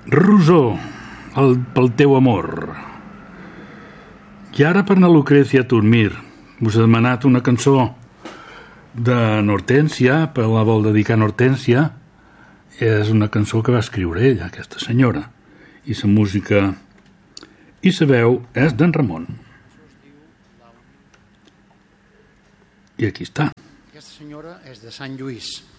Rosó, pel teu amor. I ara per na Lucrecia Turmir us he demanat una cançó de Hortènsia, per la vol dedicar a Hortènsia. És una cançó que va escriure ella, aquesta senyora, i la música i la veu és d'en Ramon. I aquí està. Aquesta senyora és de Sant Lluís.